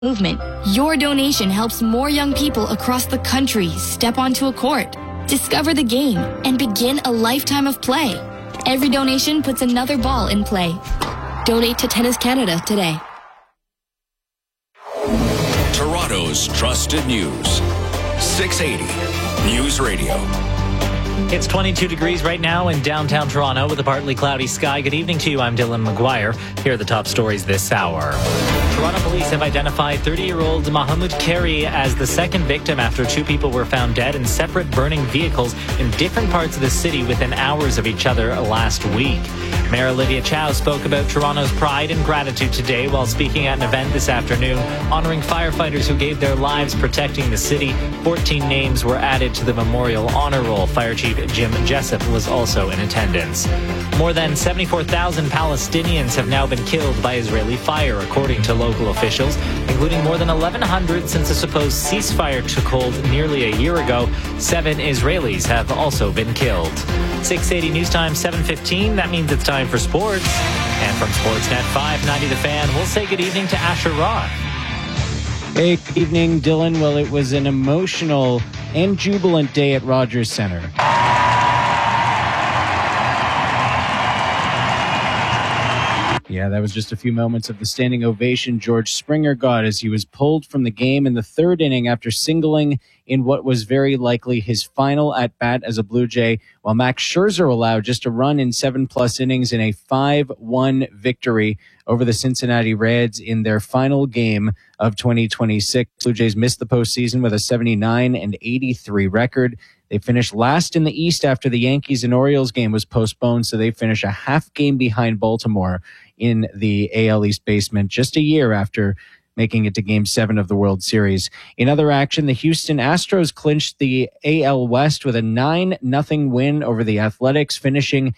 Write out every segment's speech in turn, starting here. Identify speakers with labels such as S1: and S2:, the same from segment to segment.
S1: movement. Your donation helps more young people across the country step onto a court, discover the game, and begin a lifetime of play. Every donation puts another ball in play. Donate to Tennis Canada today.
S2: Toronto's trusted news. 680 News Radio.
S3: It's 22 degrees right now in downtown Toronto with a partly cloudy sky. Good evening to you. I'm Dylan McGuire. Here are the top stories this hour. Toronto police have identified 30-year-old Mahmoud Carey as the second victim after two people were found dead in separate burning vehicles in different parts of the city within hours of each other last week. Mayor Olivia Chow spoke about Toronto's pride and gratitude today while speaking at an event this afternoon honoring firefighters who gave their lives protecting the city. 14 names were added to the memorial honor roll. Fire Chief Jim Jessup was also in attendance. More than 74,000 Palestinians have now been killed by Israeli fire, according to local officials, including more than 1,100 since a supposed ceasefire took hold nearly a year ago. 7 Israelis have also been killed. 680 News Time, 7:15. That means it's time for sports. And from Sportsnet 590 The Fan, we'll say good evening to Asher Roth.
S4: Hey, good evening, Dylan. Well, it was an emotional and jubilant day at Rogers Centre. Yeah, that was just a few moments of the standing ovation George Springer got as he was pulled from the game in the third inning after singling in what was very likely his final at-bat as a Blue Jay, while Max Scherzer allowed just a run in 7+ innings in a 5-1 victory over the Cincinnati Reds in their final game of 2026. Blue Jays missed the postseason with a 79-83 record. They finished last in the East after the Yankees and Orioles game was postponed, so they finish a half game behind Baltimore in the AL East basement just a year after making it to Game 7 of the World Series. In other action, the Houston Astros clinched the AL West with a 9-0 win over the Athletics, finishing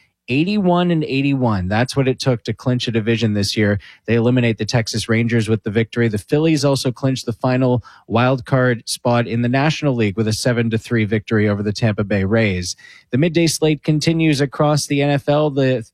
S4: 81-81. That's what it took to clinch a division this year. They eliminate the Texas Rangers with the victory. The Phillies also clinched the final wild card spot in the National League with a 7-3 victory over the Tampa Bay Rays. The midday slate continues across the NFL. The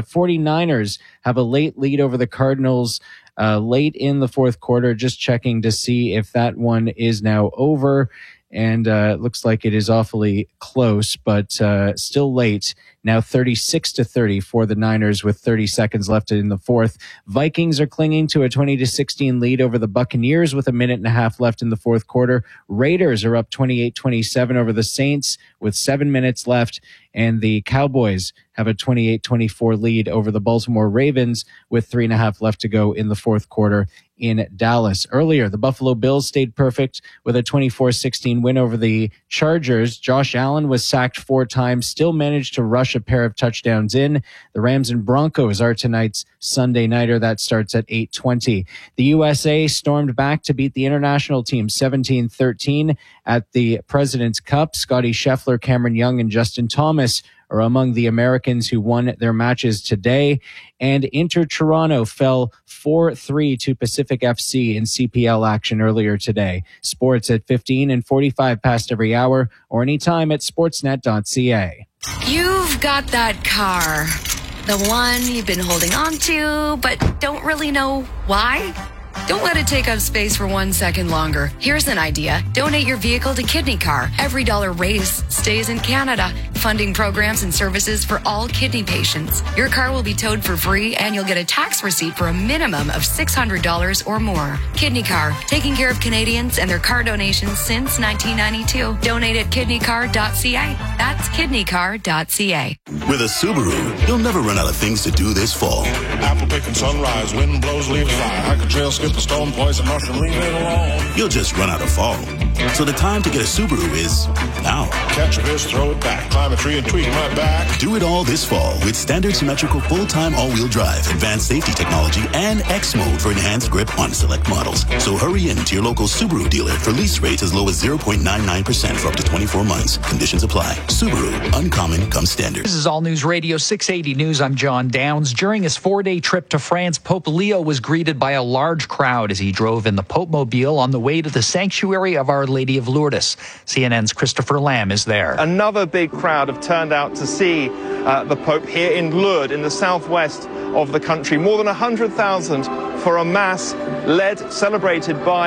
S4: 49ers have a late lead over the Cardinals late in the fourth quarter. Just checking to see if that one is now over. And it looks like it is awfully close, but still late. Now 36-30 for the Niners with 30 seconds left in the fourth. Vikings are clinging to a 20-16 lead over the Buccaneers with a minute and a half left in the fourth quarter. Raiders are up 28-27 over the Saints with 7 minutes left. And the Cowboys have a 28-24 lead over the Baltimore Ravens with 3.5 left to go in the fourth quarter in Dallas. Earlier, the Buffalo Bills stayed perfect with a 24-16 win over the Chargers. Josh Allen was sacked 4 times, still managed to rush a pair of touchdowns in. The Rams and Broncos are tonight's Sunday nighter. That starts at 8:20. The USA stormed back to beat the international team 17-13 at the President's Cup. Scotty Scheffler, Cameron Young, and Justin Thomas are among the Americans who won their matches today. And Inter Toronto fell 4-3 to Pacific FC in CPL action earlier today. Sports at 15 and 45 past every hour or anytime at sportsnet.ca.
S5: You've got that car, the one you've been holding on to, but don't really know why. Don't let it take up space for 1 second longer. Here's an idea. Donate your vehicle to Kidney Car. Every dollar raised stays in Canada, funding programs and services for all kidney patients. Your car will be towed for free, and you'll get a tax receipt for a minimum of $600 or more. Kidney Car, taking care of Canadians and their car donations since 1992. Donate at kidneycar.ca. That's kidneycar.ca.
S6: With a Subaru, you'll never run out of things to do this fall.
S7: Apple picking sunrise, wind blows leaves fly. Hiker trail, skip the stone, poison mushroom, leave it alone.
S6: You'll just run out of fall. So the time to get a Subaru is now.
S7: Catch a fish, throw it back, climb a tree and tweak my back.
S6: Do it all this fall with standard symmetrical full-time all-wheel drive, advanced safety technology, and X mode for enhanced grip on select models. So hurry in to your local Subaru dealer for lease rates as low as 0.99% for up to 24 months. Conditions apply. Subaru, uncommon comes standard.
S8: This is All News Radio 680 News. I'm John Downs. During his 4-day trip to France, Pope Leo was greeted by a large crowd crowd as he drove in the Pope Mobile on the way to the sanctuary of Our Lady of Lourdes. CNN's Christopher Lamb is there.
S9: Another big crowd have turned out to see the Pope here in Lourdes, in the southwest of the country. More than 100,000 for a mass celebrated by